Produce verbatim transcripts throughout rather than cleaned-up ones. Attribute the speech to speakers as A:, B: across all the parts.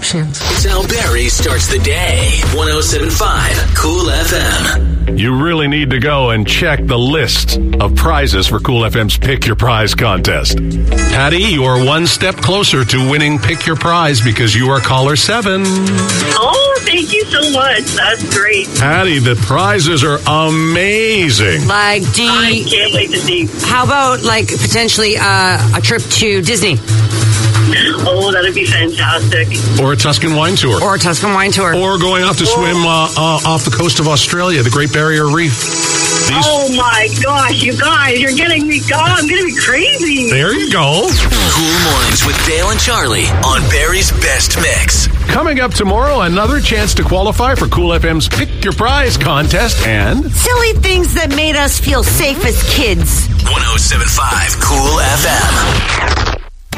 A: options.
B: It's how Barry starts the day. one oh seven point five Cool F M.
C: You really need to go and check the list of prizes for Cool F M's Pick Your Prize contest. Patty, you are one step closer to winning Pick Your Prize because you are caller seven.
D: Oh, thank you so much. That's great.
C: Patty, the prizes are amazing.
A: Like, do you,
D: I can't wait to see.
A: how about, like, potentially uh, a trip to Disney?
D: Oh, that'd be fantastic.
C: Or a Tuscan wine tour.
A: Or a Tuscan wine tour.
C: Or going off to swim uh, uh, off the coast of Australia, the Great Barrier Reef. These,
D: Oh my gosh, you guys, you're getting me. Oh, I'm gonna be crazy.
C: there you go.
B: Cool Mornings with Dale and Charlie on Barry's Best Mix.
C: Coming up tomorrow, another chance to qualify for Cool F M's Pick Your Prize contest and...
A: Silly things that made us feel safe as kids.
B: one oh seven point five Cool F M.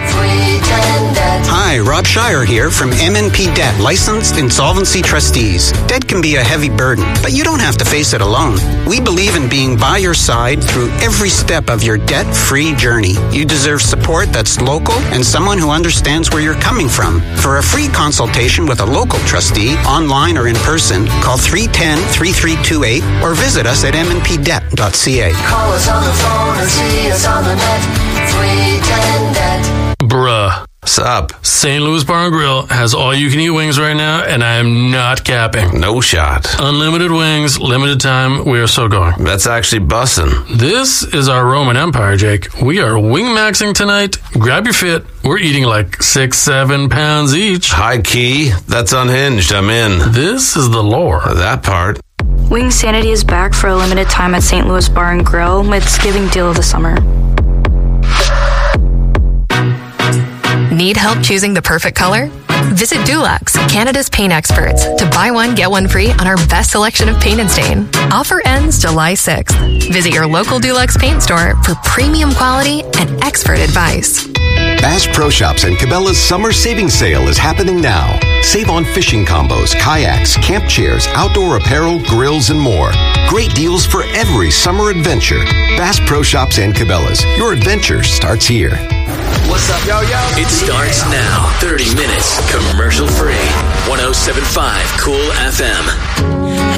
E: Hi, Rob Shire here from M N P Debt, licensed insolvency trustees. Debt can be a heavy burden, but you don't have to face it alone. We believe in being by your side through every step of your debt-free journey. You deserve support that's local and someone who understands where you're coming from. For a free consultation with a local trustee, online or in person, call three one zero, three three two eight or visit us at m n p debt dot c a.
F: Call us on the phone or see us on the net. three ten debt.
G: Bruh.
H: Sup?
G: Saint Louis Bar and Grill has all-you-can-eat wings right now, and I am not capping.
H: No shot.
G: Unlimited wings, limited time, we are so going.
H: That's actually bussin'.
G: This is our Roman Empire, Jake. We are wing-maxing tonight. Grab your fit. We're eating like six, seven pounds each.
H: High key. That's unhinged. I'm in.
G: This is the lore.
H: That part.
I: Wing Sanity is back for a limited time at Saint Louis Bar and Grill with Thanksgiving deal of the summer.
J: Need help choosing the perfect color? Visit Dulux, Canada's paint experts, to buy one, get one free on our best selection of paint and stain. Offer ends July sixth. Visit your local Dulux paint store for premium quality and expert advice.
K: Bass Pro Shops and Cabela's summer savings sale is happening now. Save on fishing combos, kayaks, camp chairs, outdoor apparel, grills, and more. Great deals for every summer adventure. Bass Pro Shops and Cabela's. Your adventure starts here.
B: What's up, yo, yo? It starts now. thirty minutes commercial free. one oh seven point five Cool F M.